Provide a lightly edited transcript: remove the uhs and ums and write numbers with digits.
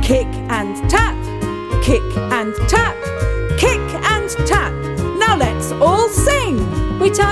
Kick and tap, kick and tap, kick and tap. Now let's all sing. We